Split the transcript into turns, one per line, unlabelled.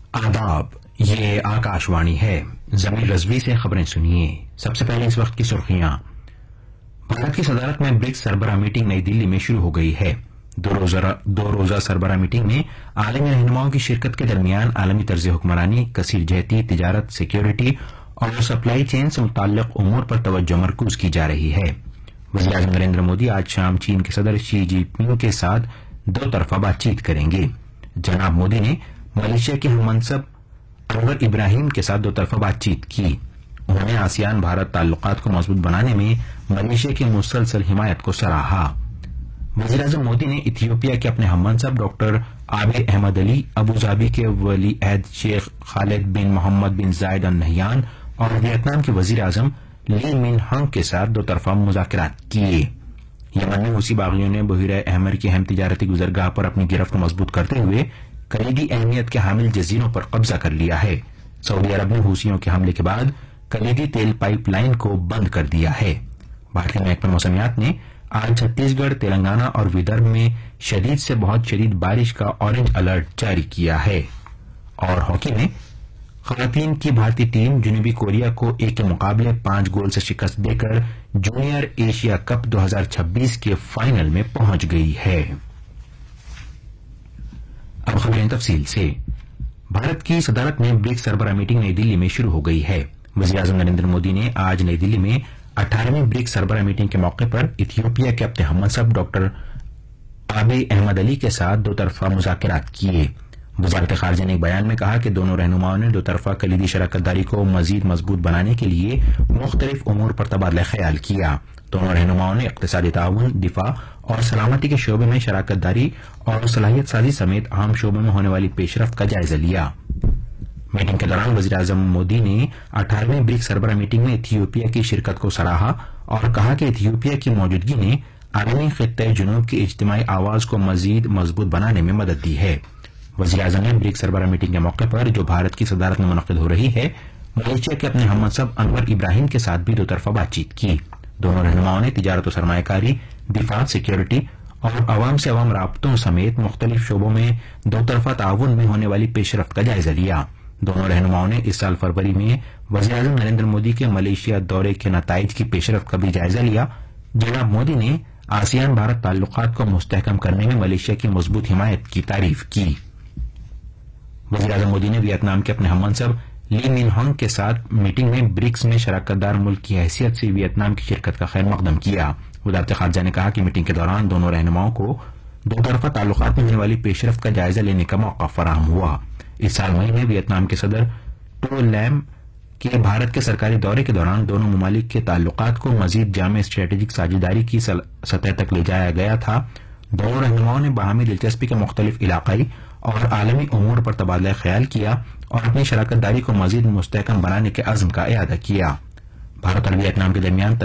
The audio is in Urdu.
آداب، یہ آکاشوانی ہے۔ ضمیر رضوی سے خبریں سنیے۔ سب سے پہلے اس وقت کی سرخیاں۔ بھارت کی صدارت میں برکس سربراہ میٹنگ نئی دلی میں شروع ہو گئی ہے۔ دو روزہ سربراہ میٹنگ میں عالمی رہنماؤں کی شرکت کے درمیان عالمی طرز حکمرانی، کثیر جہتی تجارت، سیکیورٹی اور سپلائی چین سے متعلق امور پر توجہ مرکوز کی جا رہی ہے۔ وزیر اعظم نریندر مودی آج شام چین کے صدر شی جن پنگ کے ساتھ دو طرفہ بات چیت کریں گے۔ جناب مودی نے ملائیشیا کے ہم منصب انور ابراہیم کے ساتھ دو طرفہ بات چیت کی۔ انہوں نے آسیان بھارت تعلقات کو مضبوط بنانے میں ملائیشیا کی مسلسل حمایت کو سراہا۔ وزیر اعظم مودی نے ایتھیوپیا کے اپنے ہم منصب ڈاکٹر آبے احمد علی، ابوظہبی کے ولی عہد شیخ خالد بن محمد بن زائد ال نہیان اور ویتنام کے وزیر اعظم لی من ہنگ کے ساتھ دو طرفہ مذاکرات کیے۔ یمن میں حوثی باغیوں نے بحیرہ احمر کی اہم تجارتی گزرگاہ پر اپنی گرفت مضبوط کرتے ہوئے کلیدی اہمیت کے حامل جزیروں پر قبضہ کر لیا ہے۔ سعودی عرب نے حوثیوں کے حملے کے بعد کلیدی تیل پائپ لائن کو بند کر دیا ہے۔ بھارتی محکمہ موسمیات نے آج چھتیس گڑھ، تلنگانہ اور ودربھ میں شدید سے بہت شدید بارش کا آرنج الرٹ جاری کیا ہے۔ اور ہاکی میں خواتین کی بھارتی ٹیم جنوبی کوریا کو 1 کے مقابلے 5 گول سے شکست دے کر جونیئر ایشیا کپ 2026 کے فائنل میں پہنچ گئی ہے۔ اب خبریں تفصیل سے۔ بھارت کی صدارت میں برکس سربراہ میٹنگ نئی دلی میں شروع ہو گئی ہے۔ وزیر اعظم نریندر مودی نے آج نئی دلی میں 18ویں برکس سربراہ میٹنگ کے موقع پر ایتھیوپیا کے اپنے ہم منصب ڈاکٹر آبے احمد علی کے ساتھ دو طرفہ مذاکرات کیے۔ وزارت خارجہ نے ایک بیان میں کہا کہ دونوں رہنماؤں نے دو طرفہ کلیدی شراکت داری کو مزید مضبوط بنانے کے لیے مختلف امور پر تبادلہ خیال کیا۔ دونوں رہنماؤں نے اقتصادی تعاون، دفاع اور سلامتی کے شعبے میں شراکت داری اور صلاحیت سازی سمیت اہم شعبوں میں ہونے والی پیش رفت کا جائزہ لیا۔ میٹنگ کے دوران وزیر اعظم مودی نے 18ویں برکس سربراہ میٹنگ میں ایتھیوپیا کی شرکت کو سراہا اور کہا کہ ایتھیوپیا کی موجودگی نے عالمی خطۂ جنوب کی اجتماعی آواز کو مزید مضبوط بنانے میں مدد دی ہے۔ وزیر اعظم نے برکس سربراہ میٹنگ کے موقع پر جو بھارت کی صدارت میں منعقد ہو رہی ہے، ملائیشیا کے اپنے ہم منصب انور ابراہیم کے ساتھ بھی دو طرفہ بات چیت کی۔ دونوں رہنماؤں نے تجارت و سرمایہ کاری، دفاع، سیکیورٹی اور عوام سے عوام رابطوں سمیت مختلف شعبوں میں دو طرفہ تعاون میں ہونے والی پیش رفت کا جائزہ لیا۔ دونوں رہنماؤں نے اس سال فروری میں وزیر اعظم نریندر مودی کے ملائیشیا دورے کے نتائج کی پیش رفت کا بھی جائزہ لیا۔ جناب مودی نے آسیان بھارت تعلقات کو مستحکم کرنے میں ملائیشیا کی مضبوط حمایت کی تعریف کی۔ وزیر اعظم مودی نے ویتنام کے اپنے ہم منصب لی من ہنگ کے ساتھ میٹنگ میں برکس میں شراکت دار ملک کی حیثیت سے ویتنام کی شرکت کا خیر مقدم کیا۔ وزارت خارجہ نے کہا کہ میٹنگ کے دوران دونوں رہنماؤں کو دو طرفہ تعلقات میں ہونے والی پیش رفت کا جائزہ لینے کا موقع فراہم ہوا۔ اس سال مئی میں ویتنام کے صدر ٹو لیم کے بھارت کے سرکاری دورے کے دوران دونوں ممالک کے تعلقات کو مزید جامع اسٹریٹجک ساجھیداری کی سطح تک لے جایا گیا تھا۔ دونوں رہنماؤں نے باہمی دلچسپی کے مختلف علاقائی اور عالمی امور پر تبادلہ خیال کیا اور اپنی شراکت داری کو مزید مستحکم بنانے کے عزم کا اعادہ کیا۔ بھارت اور ویتنام کے درمیان